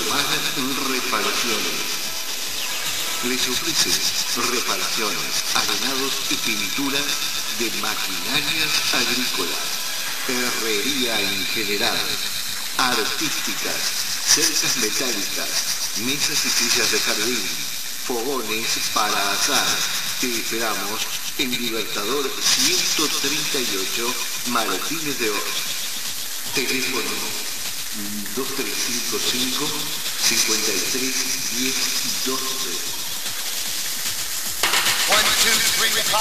Omar Reparaciones. Les ofrece reparaciones, arenados y pintura de maquinarias agrícolas, herrería en general, artísticas, cercas metálicas, mesas y sillas de jardín, fogones para asar. Te esperamos en Libertador 138, Martínez de Oz. Teléfono 2355 53 10 12. 1, 2, 3.